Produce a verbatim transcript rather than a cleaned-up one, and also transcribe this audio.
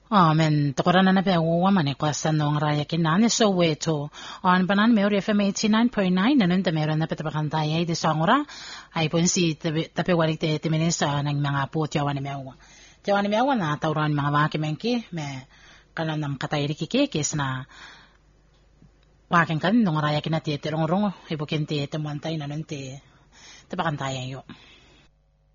Amen. Tokorana na pe uwa mane kwa sanong raya kinane so weto. On banan meori F M eighty-nine point nine nanon ta meron na petapakantaya iti sangura ay pun si tape warik te timinisa ng mga po tiyawan ni mewa. Tiyawan ni mewa na tauran mga waki menki me kanan nam katayri kikikis na wakin kan nung raya kinati tirong rong ibukin ti temuantay nanon ti tapakantaya yo.